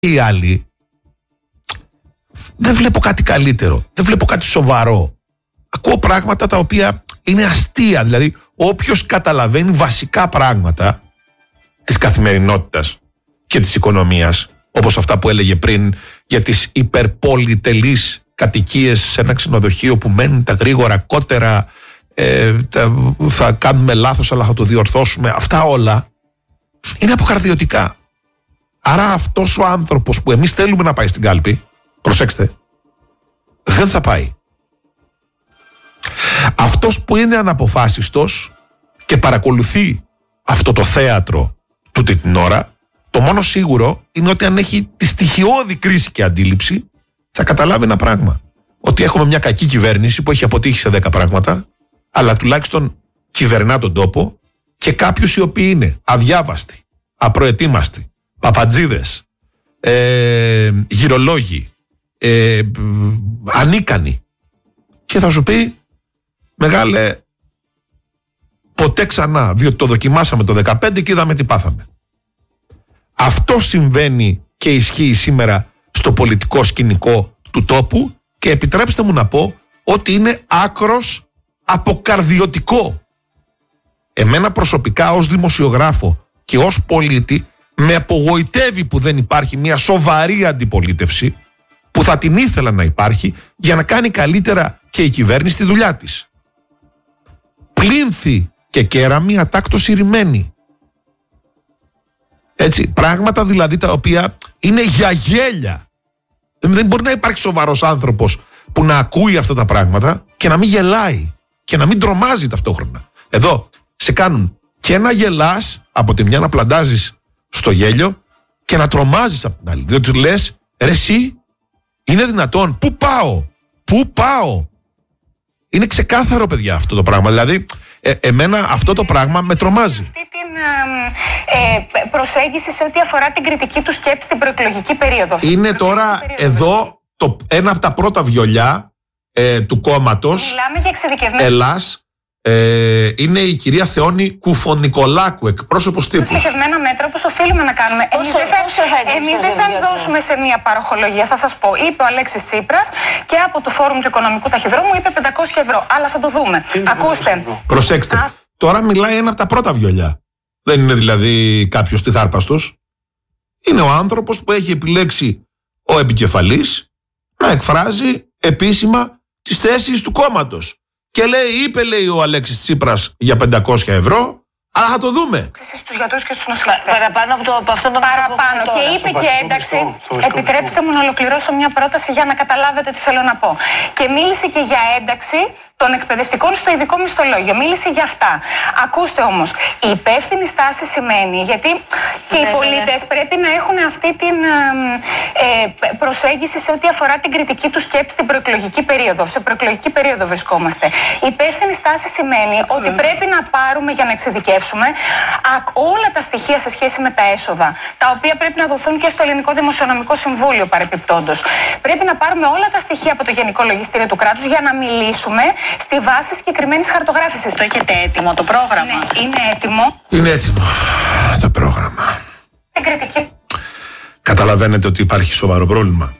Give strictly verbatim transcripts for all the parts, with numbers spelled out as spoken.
οι άλλοι, δεν βλέπω κάτι καλύτερο, δεν βλέπω κάτι σοβαρό. Ακούω πράγματα τα οποία είναι αστεία. Δηλαδή, όποιος καταλαβαίνει βασικά πράγματα της καθημερινότητας και της οικονομίας, όπως αυτά που έλεγε πριν για τις υπερπολιτελείς κατοικίες σε ένα ξενοδοχείο που μένουν τα γρήγορα κότερα, ε, τα, θα κάνουμε λάθος αλλά θα το διορθώσουμε, αυτά όλα είναι αποκαρδιωτικά. Άρα αυτός ο άνθρωπος που εμείς θέλουμε να πάει στην κάλπη, προσέξτε, δεν θα πάει. Αυτός που είναι αναποφάσιστος και παρακολουθεί αυτό το θέατρο τούτη την ώρα, το μόνο σίγουρο είναι ότι αν έχει τη στοιχειώδη κρίση και αντίληψη, θα καταλάβει ένα πράγμα. Ότι έχουμε μια κακή κυβέρνηση που έχει αποτύχει σε δέκα πράγματα, αλλά τουλάχιστον κυβερνά τον τόπο, και κάποιους οι οποίοι είναι αδιάβαστοι, απροετοίμαστοι, παπατζίδες, ε, γυρολόγοι, ε, ανίκανοι. Και θα σου πει, μεγάλε, ποτέ ξανά, διότι το δοκιμάσαμε το δεκαπέντε και είδαμε τι πάθαμε. Αυτό συμβαίνει και ισχύει σήμερα στο πολιτικό σκηνικό του τόπου, και επιτρέψτε μου να πω ότι είναι άκρος αποκαρδιωτικό. Εμένα προσωπικά ως δημοσιογράφο και ως πολίτη με απογοητεύει που δεν υπάρχει μια σοβαρή αντιπολίτευση, που θα την ήθελα να υπάρχει για να κάνει καλύτερα και η κυβέρνηση τη δουλειά της. Πλήνθη και κέραμη ατάκτως ηρημένη. Έτσι, πράγματα δηλαδή τα οποία είναι για γέλια. Δεν μπορεί να υπάρχει σοβαρός άνθρωπος που να ακούει αυτά τα πράγματα και να μην γελάει και να μην τρομάζει ταυτόχρονα. Εδώ σε κάνουν και να γελάς από τη μια, να πλαντάζεις στο γέλιο, και να τρομάζεις από την άλλη. Διότι λες, ρε εσύ, είναι δυνατόν, πού πάω, πού πάω. Είναι ξεκάθαρο, παιδιά, αυτό το πράγμα. Δηλαδή, ε, εμένα αυτό το πράγμα με τρομάζει. Αυτή την ε, προσέγγιση σε ό,τι αφορά την κριτική του σκέψη στην προεκλογική περίοδο. Είναι τώρα περίοδο, εδώ το, ένα από τα πρώτα βιολιά ε, του κόμματος. Μιλάμε για εξειδικευμένο. Ελλάς. Ε, είναι η κυρία Θεόνη Κουφονικολάκου, εκπρόσωπος τύπου. Στοχευμένα μέτρα, όπως οφείλουμε να κάνουμε. Εμείς δεν θα, εμείς δεν θα δώσουμε σε μία παροχολογία. Θα σας πω, είπε ο Αλέξης Τσίπρας και από το Φόρουμ του Οικονομικού Ταχυδρόμου είπε πεντακόσια ευρώ. Αλλά θα το δούμε. Ακούστε. Προσέξτε. Α... Τώρα μιλάει ένα από τα πρώτα βιολιά. Δεν είναι δηλαδή κάποιος τυχάρπαστος. Είναι ο άνθρωπος που έχει επιλέξει ο επικεφαλής να εκφράζει επίσημα τις θέσεις του κόμματος. Και λέει, είπε λέει ο Αλέξης Τσίπρας για πεντακόσια ευρώ, αλλά θα το δούμε. Στους γιατρούς και στους νοσηλευτές. Παραπάνω από, το, από αυτό το Παραπάνω. Και είπε και ένταξη. Επιτρέψτε μου να ολοκληρώσω μια πρόταση για να καταλάβετε τι θέλω να πω. Και μίλησε και για ένταξη των εκπαιδευτικών στο ειδικό μισθολόγιο. Μίλησε για αυτά. Ακούστε όμως, η υπεύθυνη στάση σημαίνει, γιατί και ναι, οι πολίτες ναι. πρέπει να έχουν αυτή την ε, προσέγγιση σε ό,τι αφορά την κριτική του σκέψη στην προεκλογική περίοδο. Σε προεκλογική περίοδο βρισκόμαστε. Η υπεύθυνη στάση σημαίνει mm. ότι πρέπει να πάρουμε για να εξειδικεύσουμε όλα τα στοιχεία σε σχέση με τα έσοδα, τα οποία πρέπει να δοθούν και στο Ελληνικό Δημοσιονομικό Συμβούλιο παρεπιπτόντως. Πρέπει να πάρουμε όλα τα στοιχεία από το Γενικό Λογιστήριο του κράτους για να μιλήσουμε στη βάση συγκεκριμένης χαρτογράφησης. Το έχετε έτοιμο το πρόγραμμα? Ναι, είναι έτοιμο. Είναι έτοιμο το πρόγραμμα. Την κριτική. Καταλαβαίνετε ότι υπάρχει σοβαρό πρόβλημα.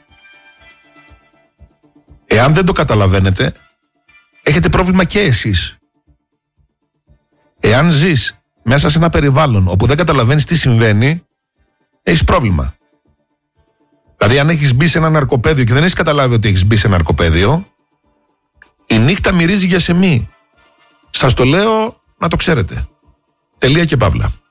Εάν δεν το καταλαβαίνετε, έχετε πρόβλημα και εσείς. Εάν ζεις μέσα σε ένα περιβάλλον όπου δεν καταλαβαίνεις τι συμβαίνει, έχεις πρόβλημα. Δηλαδή, αν έχεις μπει σε ένα ναρκοπαίδιο και δεν έχεις καταλάβει ότι έχεις μπει σε ένα ναρκοπαίδιο, η νύχτα μυρίζει για σεμί. Σας το λέω να το ξέρετε. Τελεία και παύλα.